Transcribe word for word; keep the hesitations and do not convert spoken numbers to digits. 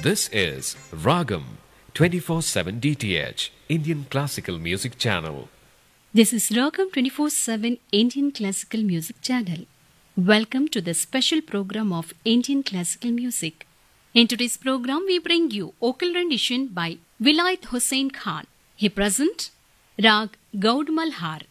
This is Ragam twenty-four seven D T H, Indian Classical Music Channel. This is Ragam twenty-four seven Indian Classical Music Channel. Welcome to the special program of Indian Classical Music. In today's program, we bring you vocal rendition by Vilayat Hussain Khan. He present Rag Gaud Malhar.